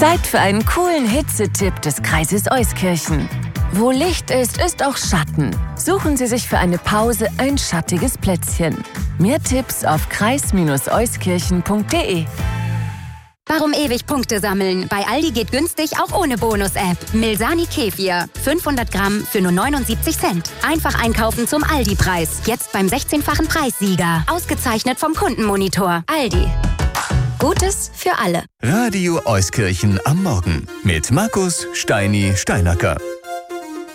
Zeit für einen coolen Hitzetipp des Kreises Euskirchen. Wo Licht ist, ist auch Schatten. Suchen Sie sich für eine Pause ein schattiges Plätzchen. Mehr Tipps auf kreis-euskirchen.de. Warum ewig Punkte sammeln? Bei Aldi geht günstig auch ohne Bonus-App. Milsani Kefir. 500 Gramm für nur 79 Cent. Einfach einkaufen zum Aldi-Preis. Jetzt beim 16-fachen Preissieger. Ausgezeichnet vom Kundenmonitor. Aldi. Gutes für alle. Radio Euskirchen am Morgen mit Markus Steini Steinacker.